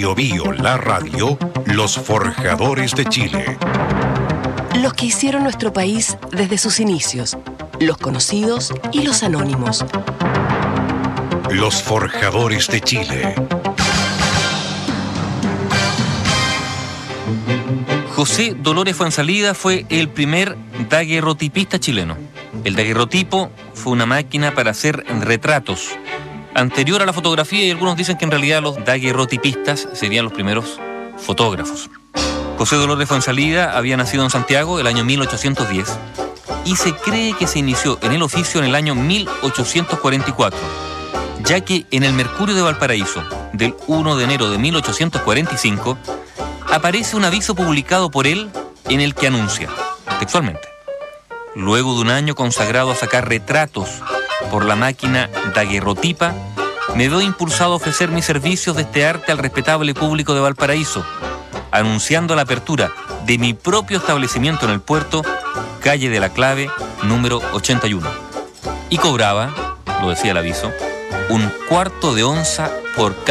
Bio Bio, la radio, los forjadores de Chile. Los que hicieron nuestro país desde sus inicios, los conocidos y los anónimos. Los forjadores de Chile. José Dolores Fuenzalida fue el primer daguerrotipista chileno. El daguerrotipo fue una máquina para hacer retratos, anterior a la fotografía, y algunos dicen que en realidad los daguerrotipistas serían los primeros fotógrafos. José Dolores Fuenzalida había nacido en Santiago el año 1810 y se cree que se inició en el oficio en el año 1844, ya que en el Mercurio de Valparaíso, del 1 de enero de 1845, aparece un aviso publicado por él en el que anuncia, textualmente: luego de un año consagrado a sacar retratos por la máquina daguerrotipa, me veo impulsado a ofrecer mis servicios de este arte al respetable público de Valparaíso, anunciando la apertura de mi propio establecimiento en el puerto, calle de la Clave, número 81. Y cobraba, lo decía el aviso, 1/4 de onza por